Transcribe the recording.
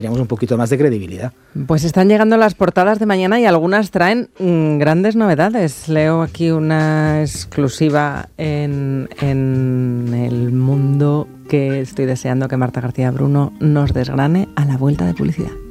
Teníamos un poquito más de credibilidad. Pues están llegando las portadas de mañana y algunas traen grandes novedades. Leo aquí una exclusiva en El Mundo que estoy deseando que Marta García Bruno nos desgrane a la vuelta de publicidad.